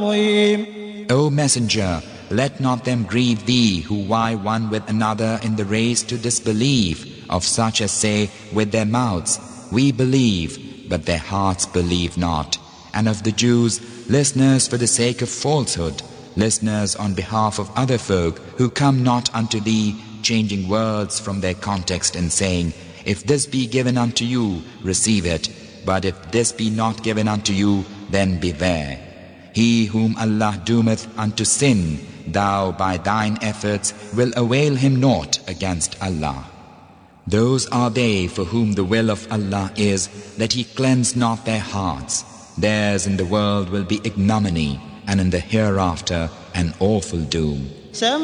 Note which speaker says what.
Speaker 1: O Messenger, let not them grieve thee who vie one with another in the race to disbelieve, of such as say with their mouths, We believe, but their hearts believe not. And of the Jews, listeners for the sake of falsehood, listeners on behalf of other folk who come not unto thee, changing words from their context and saying, If this be given unto you, receive it, but if this be not given unto you, then beware. He whom Allah doometh unto sin, thou by thine efforts will avail him naught against Allah. Those are they for whom the will of Allah is that He cleanse not their hearts. Theirs in the world will be ignominy, and in the hereafter an awful doom.